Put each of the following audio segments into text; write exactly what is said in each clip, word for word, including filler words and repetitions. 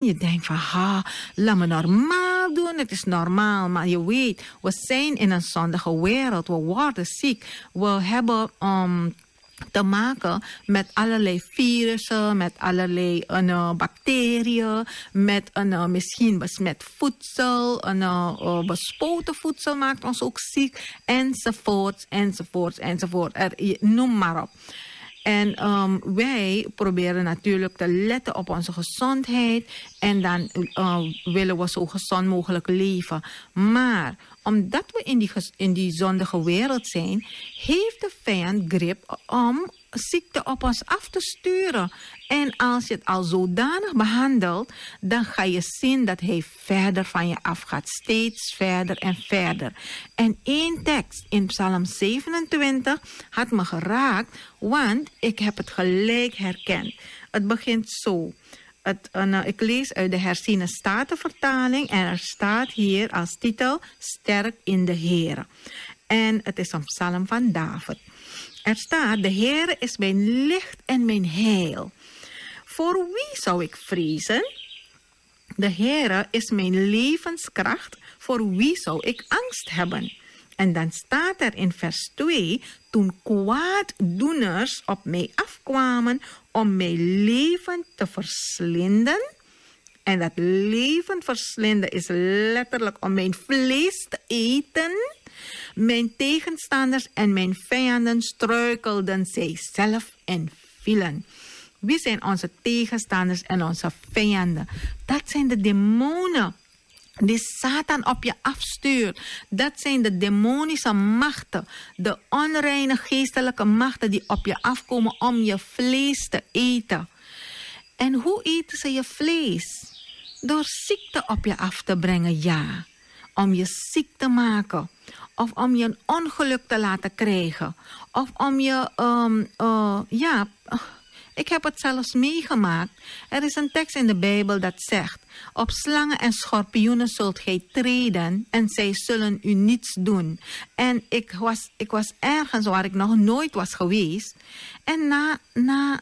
Je denkt van, ha, laat me normaal doen. Het is normaal. Maar je weet, we zijn in een zondige wereld. We worden ziek. We hebben um, te maken met allerlei virussen, met allerlei uh, bacteriën, met uh, misschien besmet voedsel, een uh, uh, bespoten voedsel maakt ons ook ziek, enzovoort, enzovoort, enzovoort. Er, noem maar op. En um, wij proberen natuurlijk te letten op onze gezondheid. En dan uh, willen we zo gezond mogelijk leven. Maar omdat we in die, in die zondige wereld zijn, heeft de vijand grip om ziekte op ons af te sturen. En als je het al zodanig behandelt, dan ga je zien dat hij verder van je af gaat. Steeds verder en verder. En één tekst in Psalm zevenentwintig had me geraakt, want ik heb het gelijk herkend. Het begint zo. Het, uh, ik lees uit de herziene statenvertaling en er staat hier als titel Sterk in de Heere. En het is een psalm van David. Er staat, de Heere is mijn licht en mijn heil. Voor wie zou ik vrezen? De Heere is mijn levenskracht. Voor wie zou ik angst hebben? En dan staat er in vers twee, toen kwaaddoeners op mij afkwamen om mijn leven te verslinden. En dat leven verslinden is letterlijk om mijn vlees te eten. Mijn tegenstanders en mijn vijanden struikelden zij zelf en vielen. Wie zijn onze tegenstanders en onze vijanden? Dat zijn de demonen die Satan op je afstuurt. Dat zijn de demonische machten. De onreine geestelijke machten die op je afkomen om je vlees te eten. En hoe eten ze je vlees? Door ziekte op je af te brengen, ja. Om je ziek te maken. Of om je een ongeluk te laten krijgen. Of om je, um, uh, ja... Ik heb het zelfs meegemaakt. Er is een tekst in de Bijbel dat zegt, op slangen en schorpioenen zult gij treden en zij zullen u niets doen. En ik was, ik was ergens waar ik nog nooit was geweest. En na, na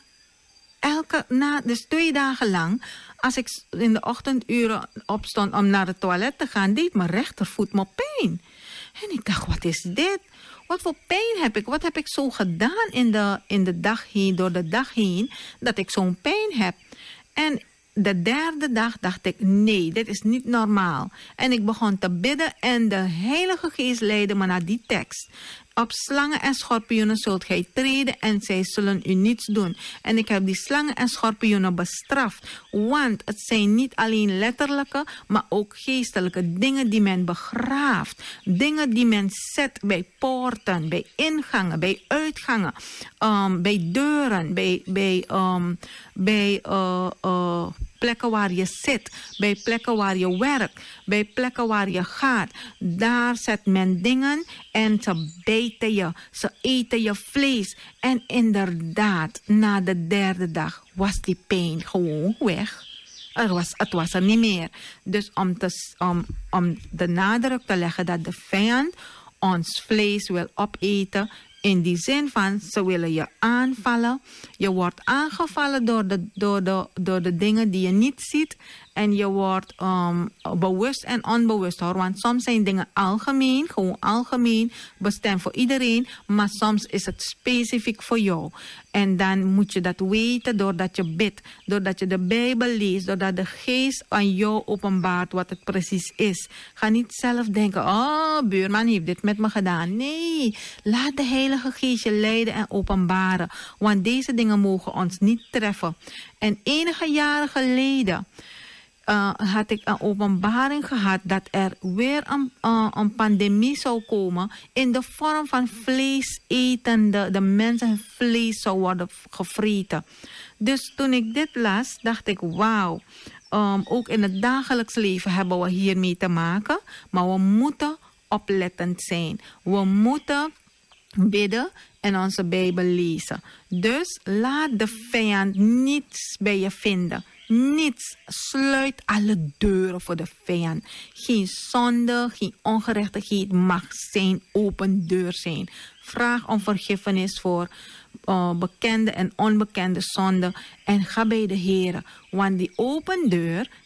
elke, na, dus twee dagen lang, als ik in de ochtenduren opstond om naar het toilet te gaan, deed mijn rechtervoet me pijn. En ik dacht, wat is dit? Wat voor pijn heb ik? Wat heb ik zo gedaan in de, in de dag heen, door de dag heen, dat ik zo'n pijn heb? En de derde dag dacht ik, nee, dit is niet normaal. En ik begon te bidden en de Heilige Geest leidde me naar die tekst. Op slangen en schorpioenen zult gij treden en zij zullen u niets doen. En ik heb die slangen en schorpioenen bestraft. Want het zijn niet alleen letterlijke, maar ook geestelijke dingen die men begraaft. Dingen die men zet bij poorten, bij ingangen, bij uitgangen, um, bij deuren, bij, bij, um, bij uh, uh, plekken waar je zit, bij plekken waar je werkt, bij plekken waar je gaat. Daar zet men dingen en ze bijten je, ze eten je vlees. En inderdaad, na de derde dag was die pijn gewoon weg. Er was, het was er niet meer. Dus om, te, om, om de nadruk te leggen dat de vijand ons vlees wil opeten, in die zin van, ze willen je aanvallen. Je wordt aangevallen door de, door de, door de dingen die je niet ziet. En je wordt um, bewust en onbewust hoor. Want soms zijn dingen algemeen, gewoon algemeen, bestemd voor iedereen. Maar soms is het specifiek voor jou. En dan moet je dat weten doordat je bidt. Doordat je de Bijbel leest. Doordat de Geest aan jou openbaart wat het precies is. Ga niet zelf denken, oh, buurman heeft dit met me gedaan. Nee, laat de Heilige Geest je leiden en openbaren. Want deze dingen mogen ons niet treffen. En enige jaren geleden Uh, had ik een openbaring gehad dat er weer een, uh, een pandemie zou komen in de vorm van vlees etende, de mensen vlees zou worden gevreten. Dus toen ik dit las, dacht ik, wauw, um, ook in het dagelijks leven hebben we hiermee te maken, maar we moeten oplettend zijn. We moeten bidden en onze Bijbel lezen. Dus laat de vijand niets bij je vinden. Niets. Sluit alle deuren voor de vijand. Geen zonde, geen ongerechtigheid mag zijn open deur zijn. Vraag om vergiffenis voor uh, bekende en onbekende zonden. En ga bij de Heer. Want die open deur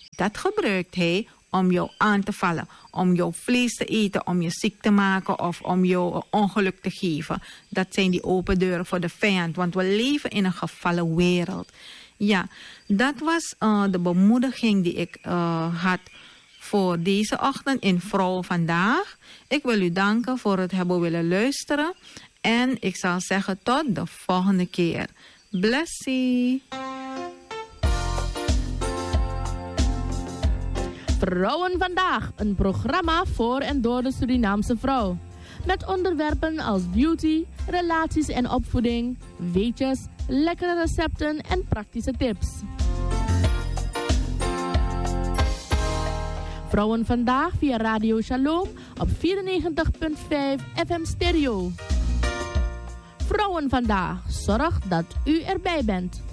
Dat gebruikt hij om jou aan te vallen, om jouw vlees te eten, om je ziek te maken of om jou een ongeluk te geven. Dat zijn die open deuren voor de vijand, want we leven in een gevallen wereld. Ja, dat was uh, de bemoediging die ik uh, had voor deze ochtend in Vrouw Vandaag. Ik wil u danken voor het hebben willen luisteren. En ik zal zeggen tot de volgende keer. Blessie. Vrouwen Vandaag, een programma voor en door de Surinaamse vrouw. Met onderwerpen als beauty, relaties en opvoeding, weetjes, lekkere recepten en praktische tips. Vrouwen Vandaag via Radio Shalom op vierennegentig komma vijf F M stereo. Vrouwen Vandaag, zorg dat u erbij bent.